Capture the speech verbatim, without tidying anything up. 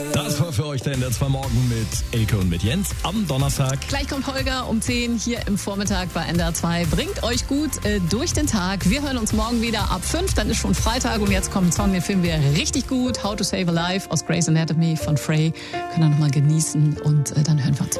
Das war für euch der N D R zwei Morgen mit Elke und mit Jens am Donnerstag. Gleich kommt Holger um zehn hier im Vormittag bei N D R zwei. Bringt euch gut äh, durch den Tag. Wir hören uns morgen wieder ab fünf, dann ist schon Freitag und jetzt kommt ein Song, den finden wir richtig gut. How to Save a Life aus Grey's Anatomy von Frey. Können wir nochmal genießen und äh, dann hören wir uns.